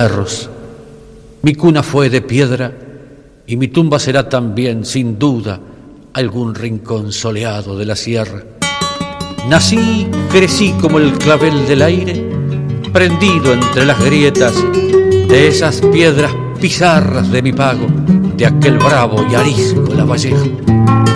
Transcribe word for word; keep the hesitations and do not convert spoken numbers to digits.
cerros. Mi cuna fue de piedra y mi tumba será también, sin duda, algún rincón soleado de la sierra. Nací, crecí como el clavel del aire, prendido entre las grietas de esas piedras pizarras de mi pago, de aquel bravo y arisco Lavallejo.